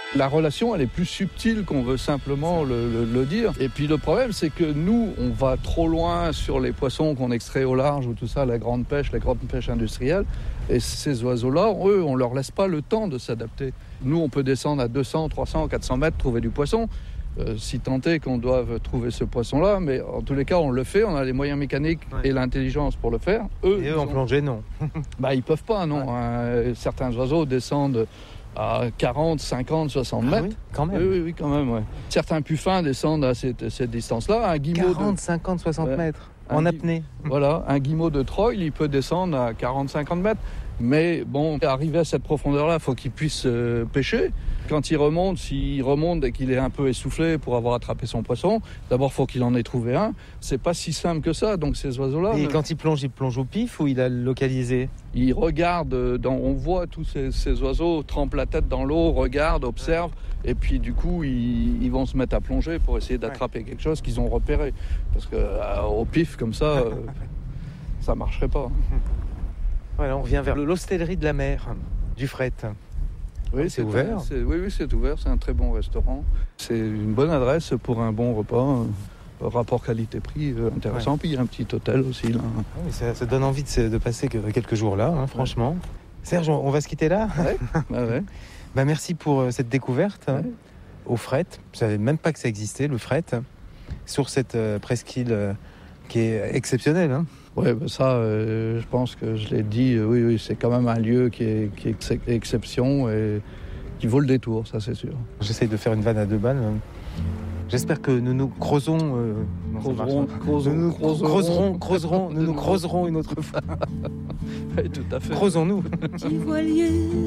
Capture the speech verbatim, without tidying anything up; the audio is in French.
La relation, elle est plus subtile qu'on veut simplement le, le, le dire. Et puis le problème, c'est que nous, on va trop loin sur les poissons qu'on extrait au large ou tout ça, la grande pêche, la grande pêche industrielle. Et ces oiseaux-là, eux, on leur laisse pas le temps de s'adapter. Nous, on peut descendre à deux cents, trois cents, quatre cents mètres, trouver du poisson. Euh, si tant est qu'on doive trouver ce poisson-là, mais en tous les cas, on le fait, on a les moyens mécaniques ouais. et l'intelligence pour le faire. Eux, et eux, en ont... plongée, non. bah, ils peuvent pas, non. Ouais. Hein. Certains oiseaux descendent à quarante, cinquante, soixante ah, mètres. Oui, quand même. Oui, oui, oui quand même, ouais. Certains puffins descendent à cette, cette distance-là. Un guillemot quarante, de... cinquante, soixante ouais. mètres, en un apnée. Gu... Voilà, un guillemot de Troil, il peut descendre à quarante, cinquante mètres. Mais bon, arrivé à cette profondeur-là, il faut qu'il puisse euh, pêcher. Quand il remonte, s'il remonte et qu'il est un peu essoufflé pour avoir attrapé son poisson, d'abord, il faut qu'il en ait trouvé un. C'est pas si simple que ça, donc ces oiseaux-là... Et mais... quand il plonge, il plonge au pif ou il a localisé ? Il regarde, dans, on voit tous ces, ces oiseaux trempent la tête dans l'eau, regardent, observent, et puis du coup, ils, ils vont se mettre à plonger pour essayer d'attraper ouais. quelque chose qu'ils ont repéré. Parce que euh, au pif, comme ça, euh, ça marcherait pas. Voilà, on revient vers l'hostellerie de la mer, du Fret. Oui, c'est, c'est ouvert. C'est, oui, oui, c'est ouvert. C'est un très bon restaurant. C'est une bonne adresse pour un bon repas. Euh, rapport qualité-prix euh, intéressant. Ouais. Puis il y a un petit hôtel aussi. Là. Oui, ça, ça donne envie de, de passer quelques jours là, hein, franchement. Ouais. Serge, on, on va se quitter là. Ouais. bah, ouais. bah, merci pour euh, cette découverte ouais. hein, au Fret. Je ne savais même pas que ça existait, le Fret, sur cette euh, presqu'île euh, qui est exceptionnelle. Hein. Oui, ben ça, euh, je pense que je l'ai dit, euh, oui, oui, c'est quand même un lieu qui est, qui est ex- exception et qui vaut le détour, ça c'est sûr. J'essaye de faire une vanne à deux balles. J'espère que nous nous creusons, euh, non, creuserons, creuserons, nous nous creuserons, creuserons, creuserons, nous nous creuserons une autre fois. Oui, tout à fait. Creusons-nous.